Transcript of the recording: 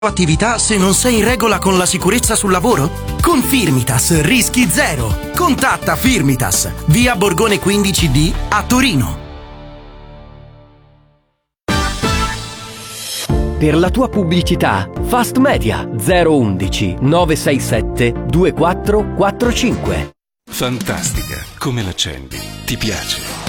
attività se non sei in regola con la sicurezza sul lavoro? Con Firmitas rischi zero. Contatta Firmitas, via Borgone 15D a Torino. Per la tua pubblicità, Fast Media 011 967 2445. Fantastica, come l'accendi? Ti piace?